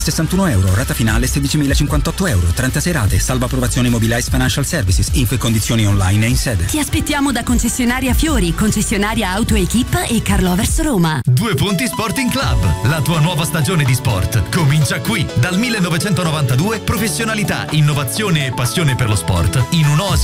€61, rata finale €16.058, 36 rate, salvo approvazione Mobilize Financial Services, info e condizioni online e in sede. Ti aspettiamo da concessionaria Fiori, concessionaria Auto Equip e Carlovers Roma. Due Ponti Sporting Club, la tua nuova stagione di sport. Comincia qui, dal 1992, professionalità, innovazione e passione per lo sport, in un'oasi